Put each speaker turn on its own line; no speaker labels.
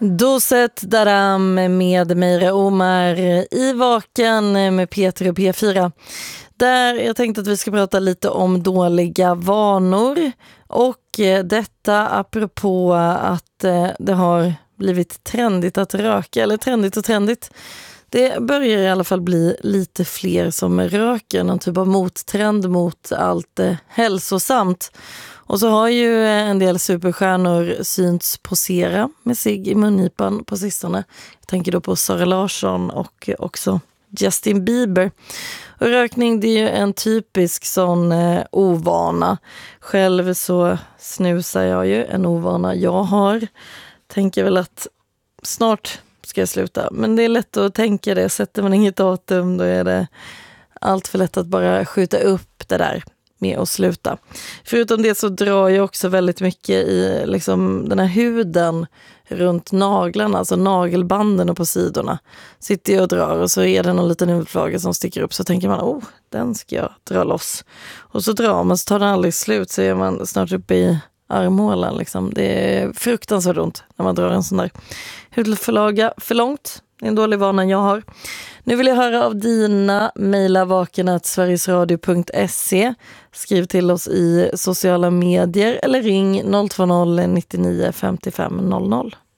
Doset Daram med Meira Omar i Vaken med Peter och P4. Där jag tänkte att vi ska prata lite om dåliga vanor. Och detta apropå att det har blivit trendigt att röka. Eller trendigt och trendigt. Det börjar i alla fall bli lite fler som röker. Någon typ av mottrend mot allt hälsosamt. Och så har ju en del superstjärnor synts posera med sig i mungipan på sistone. Jag tänker då på Sara Larsson och också Justin Bieber. Och rökning, det är ju en typisk sån ovana. Själv så snusar jag ju, en ovana jag har. Tänker väl att snart ska jag sluta. Men det är lätt att tänka det. Sätter man inget datum, då är det allt för lätt att bara skjuta upp det där med att sluta. Förutom det så drar jag också väldigt mycket i liksom den här huden runt naglarna, alltså nagelbanden och på sidorna. Sitter jag och drar och så är det någon liten hudflagga som sticker upp, så tänker man, den ska jag dra loss. Och så drar man, så tar den aldrig slut, så är man snart uppe i armhålan. Liksom. Det är fruktansvärt ont när man drar en sån där hudflagga för långt. Det är en dålig vana jag har. Nu vill jag höra av dina. Mejla vaken@sverigesradio.se. Skriv till oss i sociala medier eller ring 020 99 55 00.